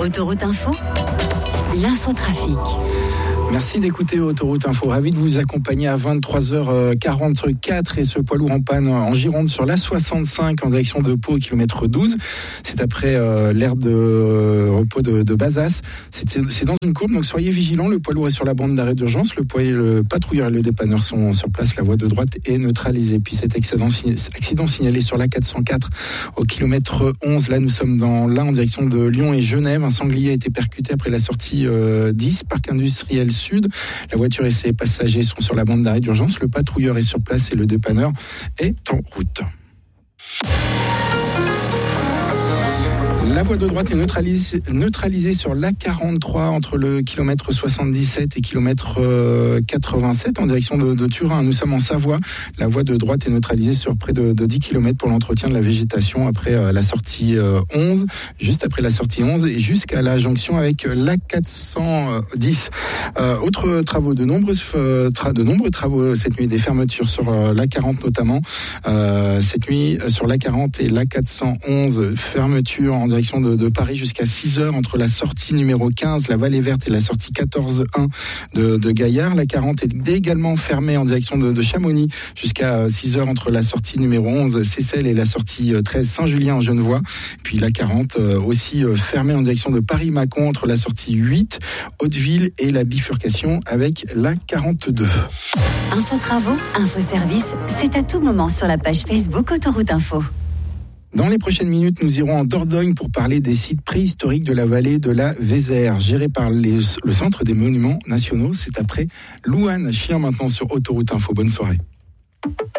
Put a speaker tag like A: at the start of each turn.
A: Autoroute Info, l'infotrafic.
B: Merci d'écouter Autoroute Info. Ravi de vous accompagner à 23h44 et ce poids lourd en panne en Gironde sur l'A65 en direction de Pau au kilomètre 12. C'est après l'aire de repos de Bazas. C'est dans une courbe, donc soyez vigilants. Le poids lourd est sur la bande d'arrêt d'urgence. Le patrouilleur et le dépanneur sont sur place. La voie de droite est neutralisée. Puis cet accident signalé sur l'A404 au kilomètre 11. Là, nous sommes en direction de Lyon et Genève. Un sanglier a été percuté après la sortie 10, parc industriel Sud. La voiture et ses passagers sont sur la bande d'arrêt d'urgence. Le patrouilleur est sur place et le dépanneur est en route. La voie de droite est neutralisée sur l'A43 entre le kilomètre 77 et kilomètre 87 en direction de Turin. Nous sommes en Savoie. La voie de droite est neutralisée sur près de 10 kilomètres pour l'entretien de la végétation après la sortie 11, juste après la sortie 11 et jusqu'à la jonction avec l'A410. Autres travaux, de nombreux travaux cette nuit, des fermetures sur l'A40 notamment. Cette nuit sur l'A40 et l'A411, fermeture en direction de Paris jusqu'à 6h entre la sortie numéro 15, la Vallée Verte, et la sortie 14-1 de Gaillard. La 40 est également fermée en direction de Chamonix jusqu'à 6h entre la sortie numéro 11, Seyssel, et la sortie 13, Saint-Julien en Genevois. Puis la 40 aussi fermée en direction de Paris-Mâcon entre la sortie 8, Hauteville, et la bifurcation avec la 42.
A: Info travaux, info service, c'est à tout moment sur la page Facebook Autoroute Info.
B: Dans les prochaines minutes, nous irons en Dordogne pour parler des sites préhistoriques de la vallée de la Vézère, gérés par le Centre des Monuments Nationaux. C'est après Louane Chien maintenant sur Autoroute Info. Bonne soirée.